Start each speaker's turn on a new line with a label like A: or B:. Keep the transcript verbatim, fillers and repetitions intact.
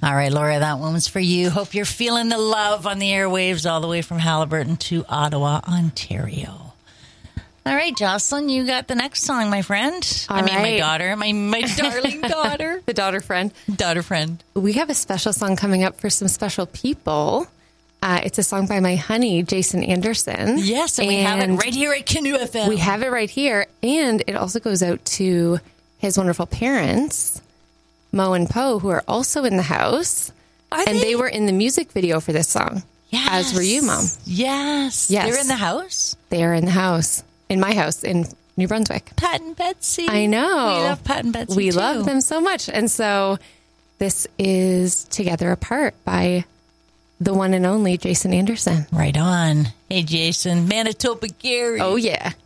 A: All right, Laura, that one was for you. Hope you're feeling the love on the airwaves all the way from Haliburton to Ottawa, Ontario. All right, Jocelyn, you got the next song, my friend.
B: All
A: I mean,
B: right.
A: my daughter, my my darling daughter.
B: The daughter friend.
A: Daughter friend.
B: We have a special song coming up for some special people. Uh, it's a song by my honey, Jason Anderson.
A: Yes, and, and we have it right here at Canoe F M.
B: We have it right here, and it also goes out to his wonderful parents, Mo and Poe, who are also in the house.
A: Are
B: and
A: they?
B: they were in the music video for this song.
A: Yes.
B: As were you, Mom.
A: Yes.
B: Yes.
A: They're in the house?
B: They are in the house. In my house in New Brunswick.
A: Pat and Betsy.
B: I know.
A: We love Pat and Betsy,
B: We
A: too.
B: love them so much. And so this is Together Apart by the one and only Jason Anderson.
A: Right on. Hey, Jason. Manitoba Gary.
B: Oh, yeah.